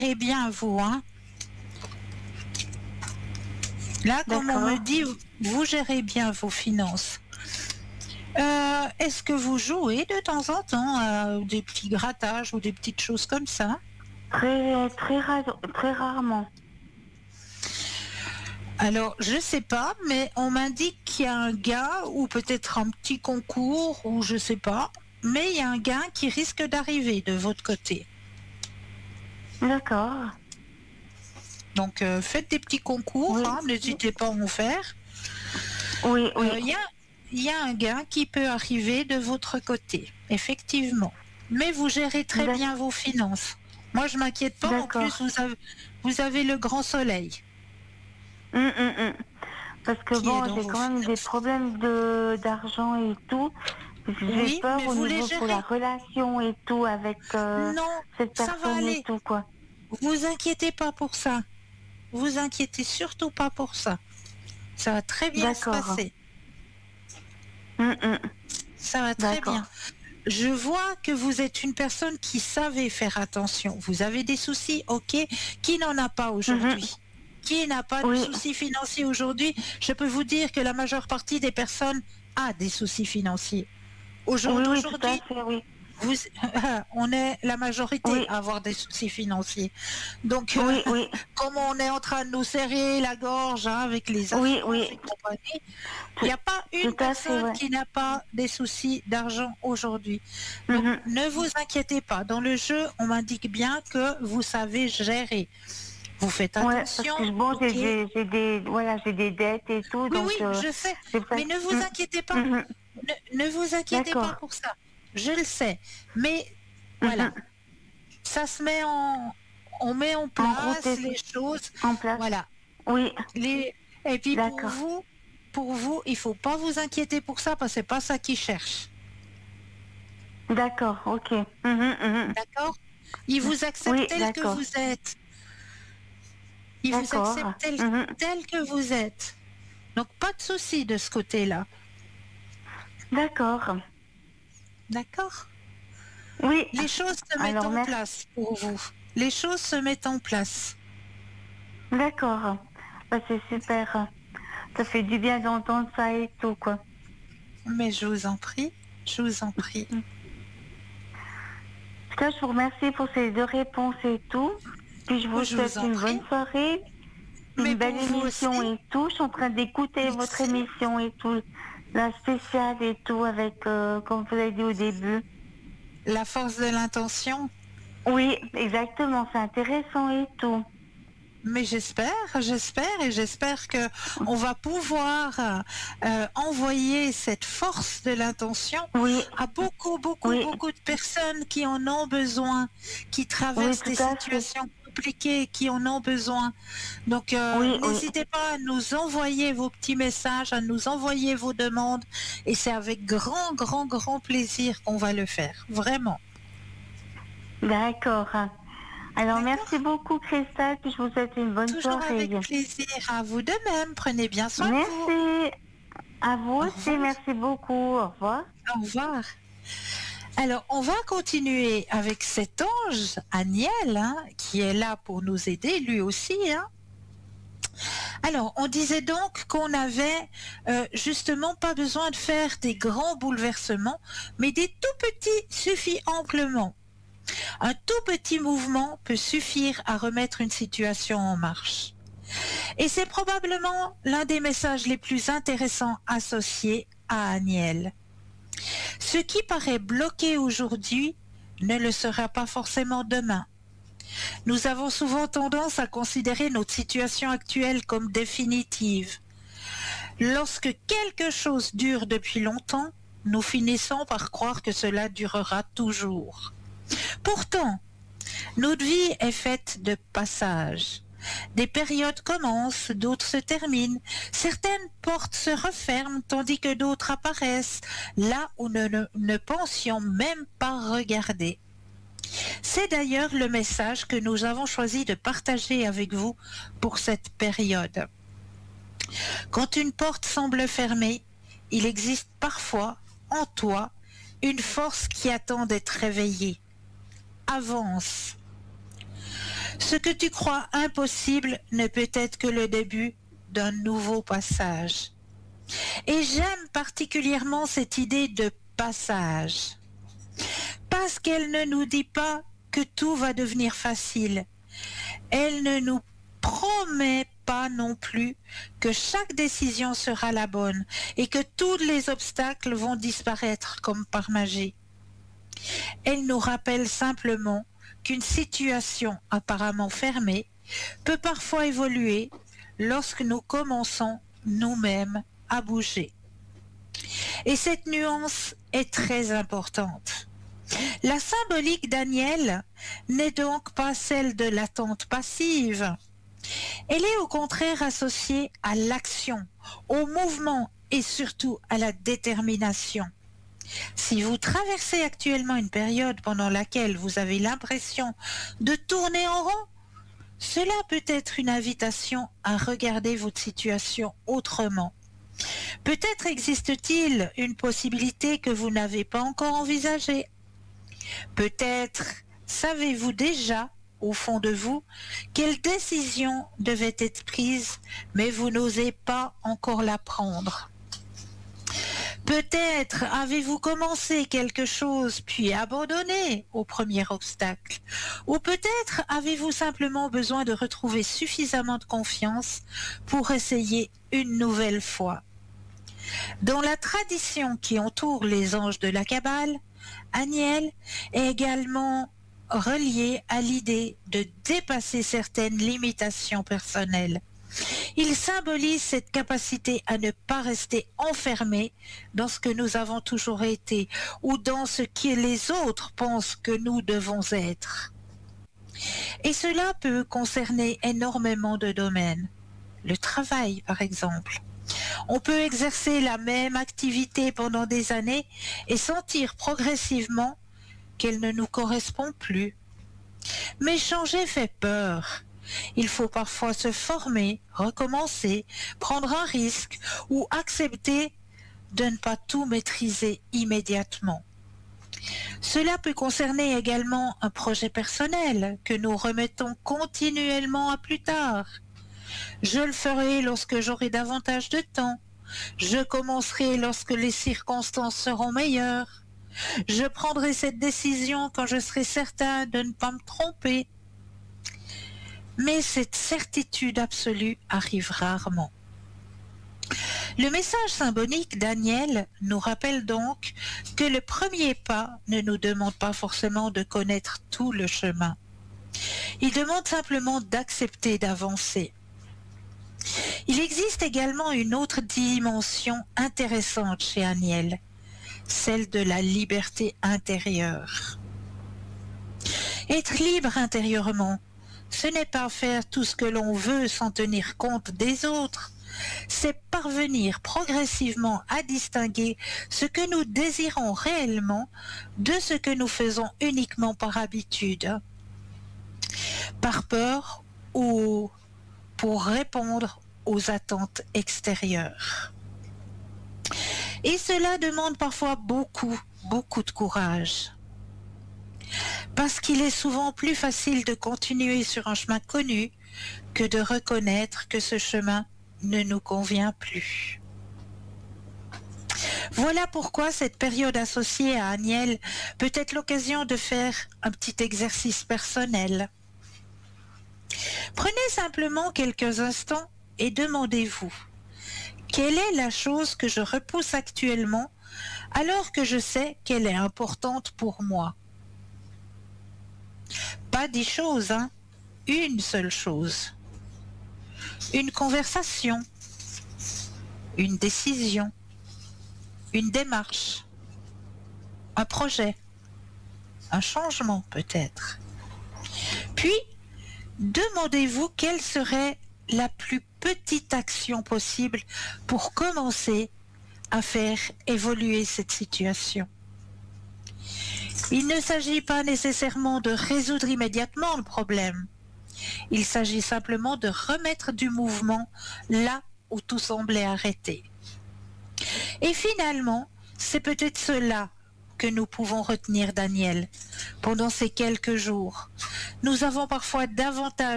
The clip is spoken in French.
gérez bien, vous, hein. Là, comme on me D'accord. dit, vous gérez bien vos finances. Est-ce que vous jouez de temps en temps à des petits grattages ou des petites choses comme ça? Très rarement. Alors, je sais pas, mais on m'indique qu'il y a un gain ou peut-être un petit concours ou je sais pas, mais il y a un gain qui risque d'arriver de votre côté. D'accord. Donc, faites des petits concours, Oui. hein, n'hésitez pas à en faire. Oui, oui. Il y a un gain qui peut arriver de votre côté, effectivement. Mais vous gérez très bien vos finances. Moi, je m'inquiète pas. En D'accord. plus, vous avez le grand soleil Hum, hum, hum. Parce que qui est bon, dans j'ai vos quand même des finances. problèmes d'argent et tout. J'ai Oui, peur mais au vous les niveau pour la gérez. relation et tout avec Non, cette ça va personne et aller. tout, quoi. Vous inquiétez pas pour ça. Vous inquiétez surtout pas pour ça. Ça va très bien se D'accord. passer. Hum, hum. Ça va très D'accord. bien. Je vois que vous êtes une personne qui savait faire attention. Vous avez des soucis, ok. Qui n'en a pas Mhm. aujourd'hui? Qui n'a pas de Oui, soucis financiers aujourd'hui? Je peux vous dire que la majeure partie des personnes a des soucis financiers. Au jour oui, oui, tout à d'aujourd'hui, fait, oui. vous, on est la majorité Oui, à avoir des soucis financiers. Donc, oui, oui, comme on est en train de nous serrer la gorge hein, avec les oui, assurances oui. et compagnie, il Tout, n'y a pas tout une à fait, personne ouais. qui n'a pas des soucis d'argent aujourd'hui. Donc, Mhm. ne vous inquiétez pas. Dans le jeu, on m'indique bien que vous savez gérer. Vous faites Ouais, parce attention, que bon, ok? Oui, j'ai des dettes et tout, donc oui, je sais. c'est pour ça. Mais ne vous inquiétez pas. Mhm. Ne vous inquiétez pas D'accord. pour ça. Je le sais. Mais voilà, Mhm. ça se met on met en En route place les choses. en place. Voilà. Oui, Et puis d'accord. pour vous, il faut pas vous inquiéter pour ça parce que c'est pas ça qu'ils cherchent. D'accord, ok. Mhm, mhm. D'accord? Ils vous acceptent Oui, tel que d'accord. vous êtes. Ils vous acceptent D'accord. Mhm. tel que vous êtes. Donc pas de souci de ce côté-là. D'accord. D'accord? Oui. Les choses se mettent Alors, en merci. place pour vous. Les choses se mettent en place. D'accord. Bah, c'est super. Ça fait du bien d'entendre ça et tout, quoi. Mais je vous en prie, je vous en prie. En tout cas, je vous remercie pour ces deux réponses et tout. Puis je Oh, vous je souhaite vous en une prie. bonne soirée, Mais une pour belle vous émission aussi, et tout. Je suis en train d'écouter votre merci. émission et tout, la spéciale et tout, avec, comme vous avez dit au début. La force de l'intention. Oui, exactement, c'est intéressant et tout. Mais j'espère et j'espère que on va pouvoir envoyer cette force de l'intention Oui, à oui, beaucoup de personnes qui en ont besoin, qui oui, traversent tout des à fait. situations compliquées, qui en ont besoin. Donc Oui, oui. n'hésitez pas à nous envoyer vos petits messages, à nous envoyer vos demandes et c'est avec grand plaisir qu'on va le faire, vraiment. D'accord. Alors, merci D'accord? beaucoup, Christelle, puis je vous souhaite une bonne Toujours soirée. avec plaisir. À vous de même. Prenez bien soin de vous. Merci. À vous Au aussi, revoir. merci beaucoup. Au revoir. Au revoir. Alors, on va continuer avec cet ange, Aniel, hein, qui est là pour nous aider, lui aussi. Hein. Alors, on disait donc qu'on avait justement pas besoin de faire des grands bouleversements, mais des tout petits suffit amplement. Un tout petit mouvement peut suffire à remettre une situation en marche. Et c'est probablement l'un des messages les plus intéressants associés à Aniel. Ce qui paraît bloqué aujourd'hui ne le sera pas forcément demain. Nous avons souvent tendance à considérer notre situation actuelle comme définitive. Lorsque quelque chose dure depuis longtemps, nous finissons par croire que cela durera toujours. Pourtant, notre vie est faite de passages. Des périodes commencent, d'autres se terminent. Certaines portes se referment tandis que d'autres apparaissent là où nous ne pensions même pas regarder. C'est d'ailleurs le message que nous avons choisi de partager avec vous pour cette période. Quand une porte semble fermée, il existe parfois en toi une force qui attend d'être réveillée. Avance. Ce que tu crois impossible ne peut être que le début d'un nouveau passage. Et j'aime particulièrement cette idée de passage, parce qu'elle ne nous dit pas que tout va devenir facile. Elle ne nous promet pas non plus que chaque décision sera la bonne et que tous les obstacles vont disparaître comme par magie. Elle nous rappelle simplement qu'une situation apparemment fermée peut parfois évoluer lorsque nous commençons nous-mêmes à bouger. Et cette nuance est très importante. La symbolique d'Aniel n'est donc pas celle de l'attente passive. Elle est au contraire associée à l'action, au mouvement et surtout à la détermination. Si vous traversez actuellement une période pendant laquelle vous avez l'impression de tourner en rond, cela peut être une invitation à regarder votre situation autrement. Peut-être existe-t-il une possibilité que vous n'avez pas encore envisagée. Peut-être savez-vous déjà, au fond de vous, quelle décision devait être prise, mais vous n'osez pas encore la prendre. Peut-être avez-vous commencé quelque chose puis abandonné au premier obstacle. Ou peut-être avez-vous simplement besoin de retrouver suffisamment de confiance pour essayer une nouvelle fois. Dans la tradition qui entoure les anges de la Kabbale, Aniel est également relié à l'idée de dépasser certaines limitations personnelles. Il symbolise cette capacité à ne pas rester enfermé dans ce que nous avons toujours été ou dans ce que les autres pensent que nous devons être. Et cela peut concerner énormément de domaines. Le travail, par exemple. On peut exercer la même activité pendant des années et sentir progressivement qu'elle ne nous correspond plus. Mais changer fait peur. Il faut parfois se former, recommencer, prendre un risque ou accepter de ne pas tout maîtriser immédiatement. Cela peut concerner également un projet personnel que nous remettons continuellement à plus tard. Je le ferai lorsque j'aurai davantage de temps. Je commencerai lorsque les circonstances seront meilleures. Je prendrai cette décision quand je serai certain de ne pas me tromper. Mais cette certitude absolue arrive rarement. Le message symbolique d'Aniel nous rappelle donc que le premier pas ne nous demande pas forcément de connaître tout le chemin. Il demande simplement d'accepter d'avancer. Il existe également une autre dimension intéressante chez Aniel, celle de la liberté intérieure. Être libre intérieurement, ce n'est pas faire tout ce que l'on veut sans tenir compte des autres, c'est parvenir progressivement à distinguer ce que nous désirons réellement de ce que nous faisons uniquement par habitude, par peur ou pour répondre aux attentes extérieures. Et cela demande parfois beaucoup de courage. Parce qu'il est souvent plus facile de continuer sur un chemin connu que de reconnaître que ce chemin ne nous convient plus. Voilà pourquoi cette période associée à Aniel peut être l'occasion de faire un petit exercice personnel. Prenez simplement quelques instants et demandez-vous, quelle est la chose que je repousse actuellement alors que je sais qu'elle est importante pour moi? Pas 10 choses, hein? Une seule chose. Une conversation, une décision, une démarche, un projet, un changement peut-être. Puis, demandez-vous quelle serait la plus petite action possible pour commencer à faire évoluer cette situation. Il ne s'agit pas nécessairement de résoudre immédiatement le problème. Il s'agit simplement de remettre du mouvement là où tout semblait arrêté. Et finalement, c'est peut-être cela que nous pouvons retenir d'Aniel pendant ces quelques jours. Nous avons parfois davantage